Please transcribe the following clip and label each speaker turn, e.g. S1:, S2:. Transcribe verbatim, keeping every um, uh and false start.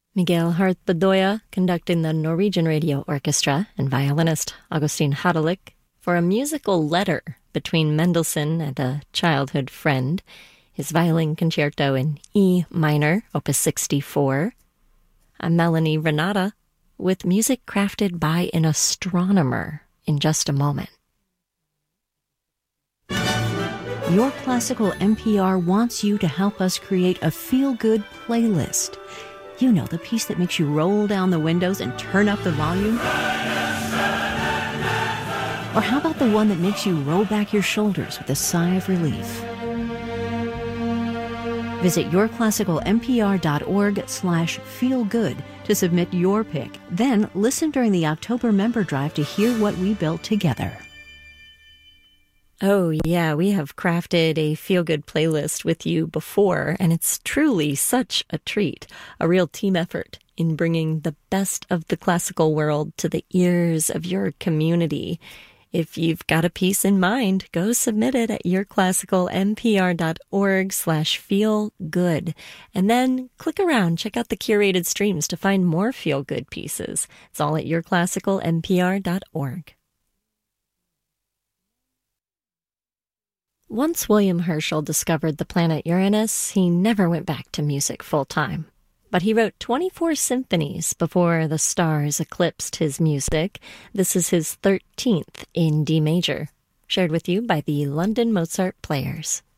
S1: Miguel Harth Bedoya conducting the Norwegian Radio Orchestra and violinist Augustin Hadalik for a musical letter between Mendelssohn and a childhood friend, his violin concerto in E minor, opus sixty-four. I'm Melanie Renata with music crafted by an astronomer in just a moment.
S2: Your Classical N P R wants you to help us create a feel-good playlist. You know, the piece that makes you roll down the windows and turn up the volume? Or how about the one that makes you roll back your shoulders with a sigh of relief? Visit yourclassicalnpr.org slash feelgood to submit your pick. Then listen during the October member drive to hear what we built together.
S1: Oh, yeah, we have crafted a feel-good playlist with you before, and it's truly such a treat, a real team effort in bringing the best of the classical world to the ears of your community. If you've got a piece in mind, go submit it at yourclassicalnpr.org slash feel good. And then click around, check out the curated streams to find more feel-good pieces. It's all at yourclassicalnpr.org. Once William Herschel discovered the planet Uranus, he never went back to music full-time. But he wrote twenty-four symphonies before the stars eclipsed his music. This is his thirteenth in D major, shared with you by the London Mozart Players.